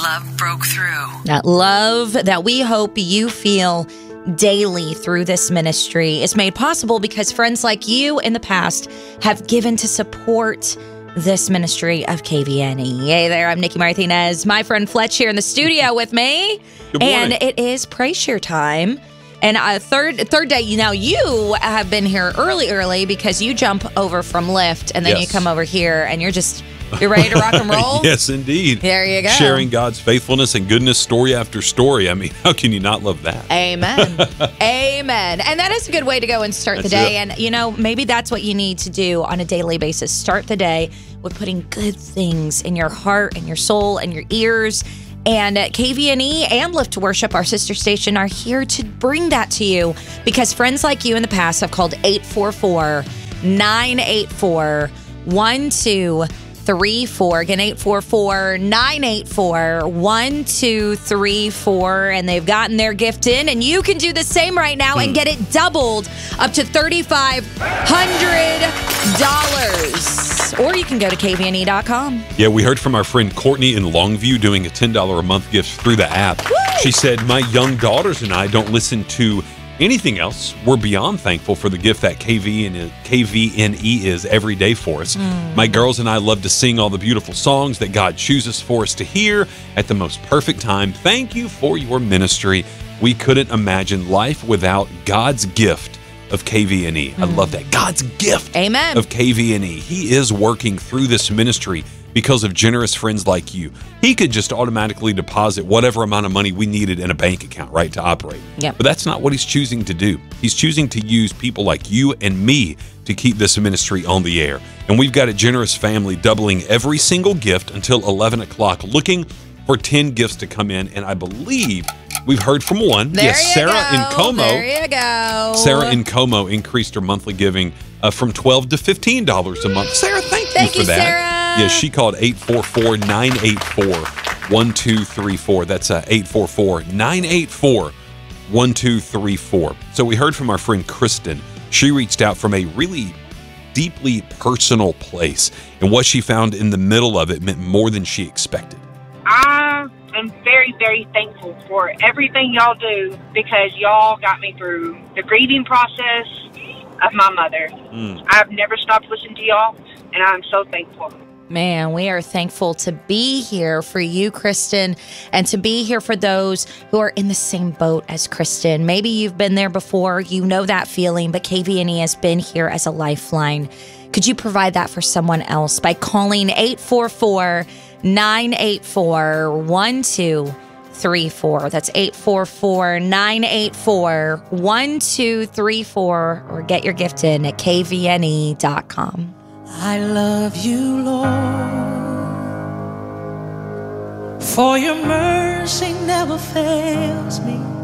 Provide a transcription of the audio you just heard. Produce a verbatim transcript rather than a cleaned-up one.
love broke through. That love that we hope you feel daily through this ministry is made possible because friends like you in the past have given to support this ministry of K V N E. Hey there, I'm Nikki Martinez. My friend Fletch here in the studio with me. Good morning. And it is Praise Share time. And uh, third third day, now you have been here early, early because you jump over from Lyft and then Yes. you come over here and you're just, you're ready to rock and roll? Yes, indeed. There you go. Sharing God's faithfulness and goodness story after story. I mean, how can you not love that? Amen. Amen. And that is a good way to go and start That's the day. it. And, you know, maybe that's what you need to do on a daily basis. Start the day with putting good things in your heart and your soul and your ears. And at K V N E and Lift to Worship, our sister station, are here to bring that to you because friends like you in the past have called eight four four, nine eight four, one two three four. Again, eight four four, nine eight four, one two three four. And they've gotten their gift in. And you can do the same right now and get it doubled up to three thousand five hundred dollars. Or you can go to K V N E dot com. Yeah, we heard from our friend Courtney in Longview doing a ten dollars a month gift through the app. Woo! She said, my young daughters and I don't listen to anything else. We're beyond thankful for the gift that K V N, K V N E is every day for us. Mm. My girls and I love to sing all the beautiful songs that God chooses for us to hear at the most perfect time. Thank you for your ministry. We couldn't imagine life without God's gift of K V N E. I love that. God's gift Amen. of K V N E. He is working through this ministry because of generous friends like you. He could just automatically deposit whatever amount of money we needed in a bank account, right, to operate. Yep. But that's not what he's choosing to do. He's choosing to use people like you and me to keep this ministry on the air. And we've got a generous family doubling every single gift until eleven o'clock, looking for ten gifts to come in. And I believe we've heard from one. There yes, you Sarah go. in Como. There you go. Sarah in Como increased her monthly giving uh, from twelve dollars to fifteen dollars a month. Sarah, thank, Thank you you, for that. Sarah. Yes, she called eight four four, nine eight four, one two three four. That's uh, eight four four, nine eight four, one two three four. So we heard from our friend Kristen. She reached out from a really deeply personal place, and what she found in the middle of it meant more than she expected. I am very, very thankful for everything y'all do because y'all got me through the grieving process of my mother. Mm. I've never stopped listening to y'all, and I'm so thankful. Man, we are thankful to be here for you, Kristen, and to be here for those who are in the same boat as Kristen. Maybe you've been there before, you know that feeling, but K V N E has been here as a lifeline. Could you provide that for someone else by calling eight four four, nine eight four, one two three four? That's eight four four, nine eight four, one two three four, or get your gift in at K V N E dot com. I love you, Lord, for your mercy never fails me.